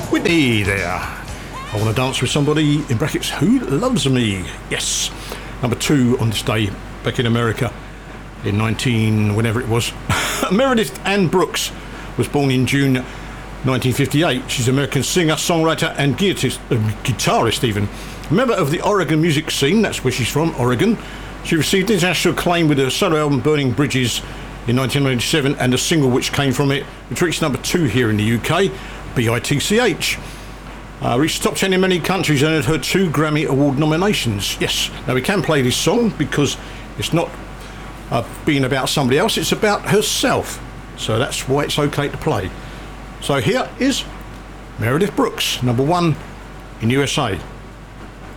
Whitney there. I want to dance with somebody, in brackets, who loves me. Yes. Number 2 on this day back in America in whenever it was. Meredith Ann Brooks was born in June 1958. She's an American singer, songwriter and guitarist even. A member of the Oregon music scene, that's where she's from, Oregon. She received international acclaim with her solo album Burning Bridges in 1997 and a single which came from it, which reached number 2 here in the UK, BITCH. Reached top 10 in many countries and earned her 2 Grammy Award nominations. Yes, now we can play this song because it's not being about somebody else, it's about herself. So that's why it's okay to play. So here is Meredith Brooks, number 1 in USA.